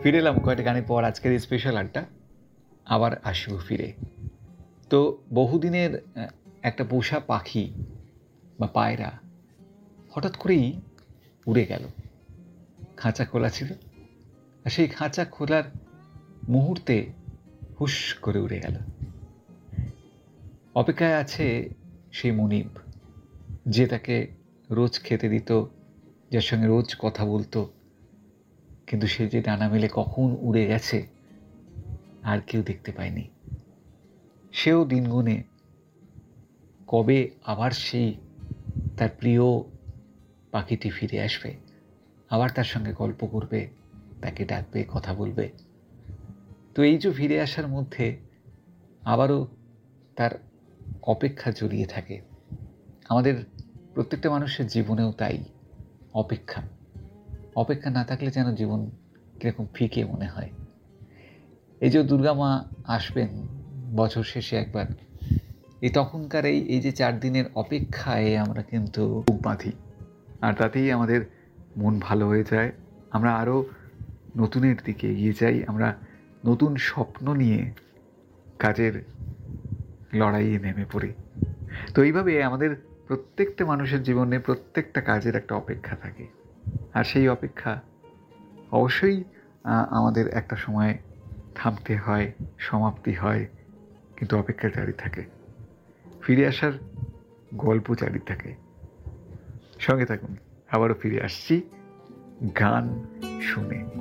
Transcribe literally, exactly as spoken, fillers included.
ফিরে এলাম কয়েকটা গানের পর আজকের এই স্পেশাল আড্ডা। আবার আসবো ফিরে। তো বহুদিনের আহ, একটা পোষা পাখি বা পায়রা হঠাৎ করেই উড়ে গেল। খাঁচা খোলা ছিল, আর সেই খাঁচা খোলার মুহূর্তে হুশ করে উড়ে গেল। অপেক্ষায় আছে সেই মনিব, যে তাকে রোজ খেতে দিত, যার সঙ্গে রোজ কথা বলতো, কিন্তু সে যে ডানা মেলে কখন উড়ে গেছে আর কেউ দেখতে পায়নি। সেও দিন গুনে কবে আবার সেই তার প্রিয় পাখিটি ফিরে আসবে, আবার তার সঙ্গে গল্প করবে, তাকে ডাকবে, কথা বলবে। তো এই যে ফিরে আসার মধ্যে আবারও তার অপেক্ষা জড়িয়ে থাকে। আমাদের প্রত্যেকটা মানুষের জীবনেও তাই, অপেক্ষা। অপেক্ষা না থাকলে যেন জীবন কীরকম ফিকে মনে হয়। এই যে দুর্গা মা আসবেন বছর শেষে একবার, এই তখনকার এই এই যে চার দিনের অপেক্ষায় আমরা কিন্তু বুক বাঁধি, আর তাতেই আমাদের মন ভালো হয়ে যায়। আমরা আরও নতুনের দিকে এগিয়ে যাই, আমরা নতুন স্বপ্ন নিয়ে কাজের লড়াইয়ে নেমে পড়ি। তো এইভাবে আমাদের প্রত্যেকটা মানুষের জীবনে প্রত্যেকটা কাজের একটা অপেক্ষা থাকে, আর সেই অপেক্ষা অবশ্যই আমাদের একটা সময় থামতে হয়, সমাপ্তি হয়, কিন্তু অপেক্ষা জারি থাকে, ফিরে আসার গল্প জারি থাকে। সঙ্গে থাকুন, আবারও ফিরে আসছি গান শুনে।